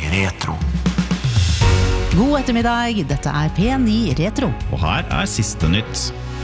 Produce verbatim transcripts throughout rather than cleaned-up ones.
Retro. God ettermiddag, dette er P ni Retro. Og her er siste nytt.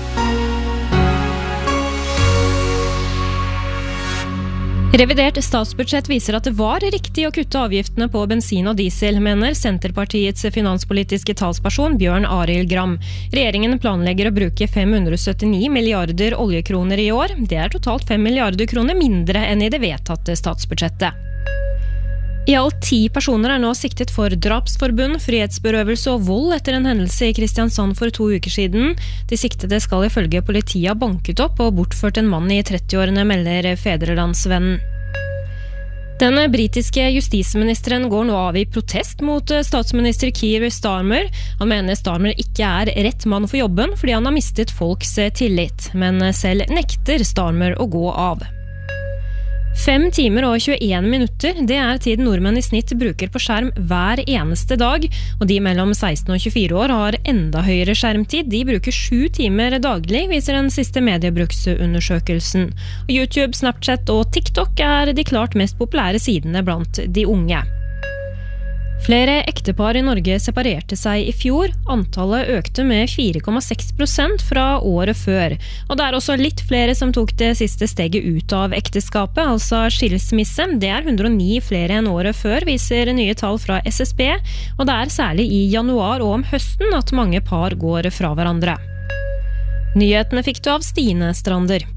Revidert statsbudsjett viser at det var riktig å kutte avgiftene på bensin og diesel, mener Senterpartiets finanspolitiske talsperson Bjørn Arild Gram. Regjeringen planlegger å bruke fem hundre syttini milliarder oljekroner i år. Det er totalt fem milliarder kroner mindre enn i det vedtatte statsbudsjettet. I alt ti personer er nå siktet for drapsforbund, frihetsberøvelse og vold etter en hendelse i Kristiansand for to uker siden. De siktede skal ifølge politiet ha banket opp og bortført en mann i trettiårene, melder Fædrelandsvennen. Den britiske justisministeren går nå av i protest mot statsminister Keir Starmer. Han mener Starmer ikke er rett mann for jobben fordi han har mistet folks tillit, men selv nekter Starmer å gå av. Fem timer og tjueen minutter, det er tiden nordmenn i snitt bruker på skjerm hver eneste dag, og de mellom seksten og tjuefire år har enda høyere skjermtid. De bruker sju timer daglig, viser den siste mediebruksundersøkelsen. YouTube, Snapchat og TikTok er de klart mest populære sidene blant de unge. Flere ektepar i Norge separerte seg i fjor. Antallet økte med fire komma seks prosent fra året før. Og det er også litt flere som tok det siste steget ut av ekteskapet, altså skilsmisse. Det er hundre og ni flere enn året før, viser nye tall fra S S B. Og det er særlig i januar og om høsten at mange par går fra hverandre. Nyhetene fikk du av Stine Strander.